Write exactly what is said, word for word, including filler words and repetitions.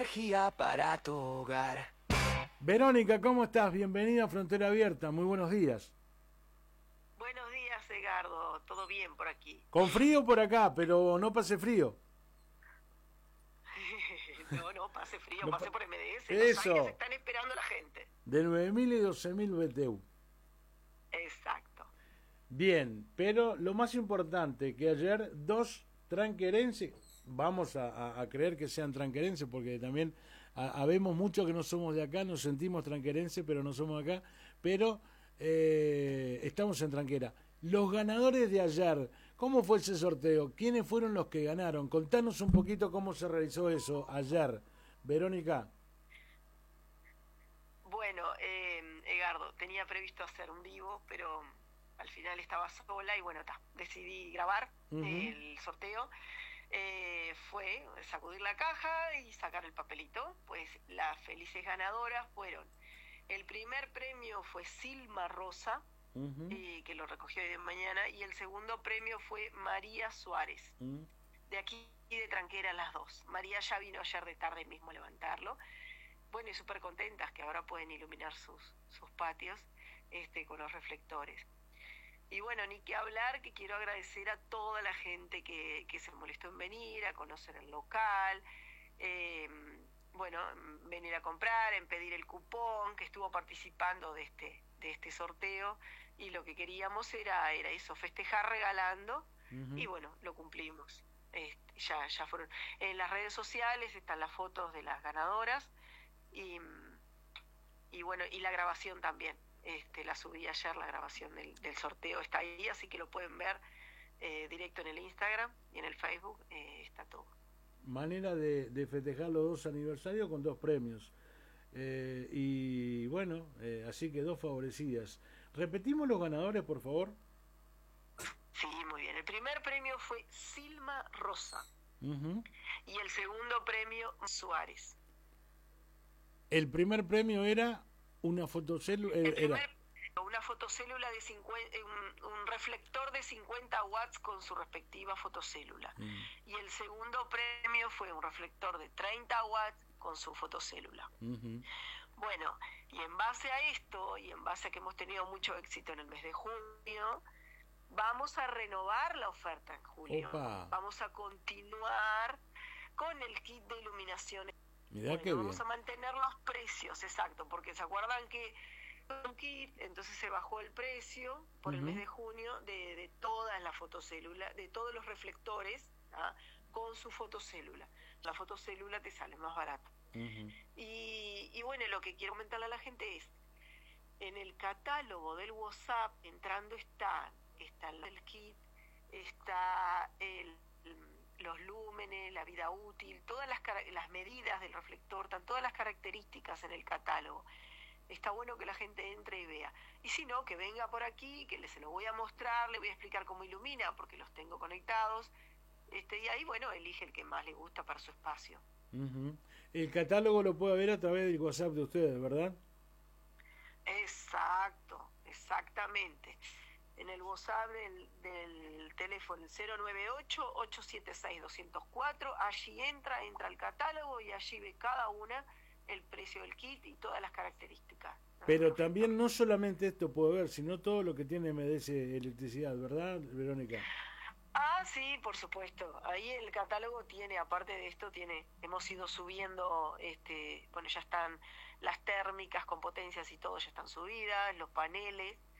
Energía para tu hogar. Verónica, ¿cómo estás? Bienvenida a Frontera Abierta, muy buenos días. Buenos días, Edgardo. ¿Todo bien por aquí? Con frío por acá, pero no pase frío. No, no, pase frío, No pase pa- por M D S. Los Eso, aires están esperando a la gente. de nueve mil y doce mil B T U. Exacto. Bien, pero lo más importante, que ayer dos tranquerenses, vamos a, a- a creer que sean tranquerenses, porque también ha- habemos muchos que no somos de acá, nos sentimos tranquerenses, pero no somos de acá, pero eh, estamos en Tranquera. Los ganadores de ayer, ¿cómo fue ese sorteo? ¿Quiénes fueron los que ganaron? Contanos un poquito cómo se realizó eso ayer, Verónica. Bueno, eh, Edgardo, tenía previsto hacer un vivo, pero al final estaba sola y bueno, ta, decidí grabar Ujú. el sorteo. Eh, fue sacudir la caja y sacar el papelito. Pues las felices ganadoras fueron: el primer premio fue Silma Rosa, Ujú. eh, que lo recogió hoy de mañana, y el segundo premio fue María Suárez, Ujú. de aquí y de Tranquera, las dos. María ya vino ayer de tarde mismo a levantarlo. Bueno, y súper contentas que ahora pueden iluminar sus, sus patios este, con los reflectores. Y bueno, ni que hablar, que quiero agradecer a toda la gente que, que se molestó en venir, a conocer el local, eh, bueno, venir a comprar, en pedir el cupón, que estuvo participando de este, de este sorteo, y lo que queríamos era, era eso, festejar regalando, y Ujú. bueno, lo cumplimos. Este, ya, ya fueron. En las redes sociales están las fotos de las ganadoras, y, y bueno, y la grabación también. Este, la subí ayer, la grabación del, del sorteo está ahí, así que lo pueden ver eh, directo en el Instagram y en el Facebook, eh, está todo. Manera de, de festejar los dos aniversarios con dos premios. Eh, y bueno, eh, así que dos favorecidas. Repetimos los ganadores, por favor. Sí, muy bien. El primer premio fue Silma Rosa Ujú. y el segundo premio Suárez. El primer premio era una fotocélula, El era, primer una fotocélula de cincuenta, un, un reflector de cincuenta watts con su respectiva fotocélula. mm, Y el segundo premio fue un reflector de treinta watts con su fotocélula. ujú. Bueno, y en base a esto, y en base a que hemos tenido mucho éxito en el mes de junio, vamos a renovar la oferta en julio. Opa, Vamos a continuar con el kit de iluminación. mirá qué Bueno, vamos bien. a mantener los precios, exacto, porque se acuerdan que un kit, entonces se bajó el precio por el mes Ujú. de junio de, de todas las fotocélulas, de todos los reflectores, ¿ah? Con su fotocélula. La fotocélula te sale más barata. Ujú. Y, y bueno, lo que quiero comentarle a la gente es, en el catálogo del WhatsApp, entrando está, está el kit, está el, los lúmenes, la vida útil, todas las, las medidas del reflector, están todas las características en el catálogo. Está bueno que la gente entre y vea. Y si no, que venga por aquí, que se lo voy a mostrar, le voy a explicar cómo ilumina, porque los tengo conectados. Este, y ahí, bueno, elige el que más le gusta para su espacio. Ujú. El catálogo lo puede ver a través del WhatsApp de ustedes, ¿verdad? Exacto, exactamente. En el WhatsApp del, del teléfono cero nueve ocho, ocho siete seis, dos cero cuatro, allí entra, entra al catálogo y allí ve cada una el precio del kit y todas las características del Pero reflector. también no solamente esto puede ver, sino todo lo que tiene M D S electricidad, ¿verdad, Verónica? Ah, sí, por supuesto. Ahí el catálogo tiene, aparte de esto, tiene, hemos ido subiendo, este, bueno, ya están las térmicas con potencias y todo, ya están subidas, los paneles,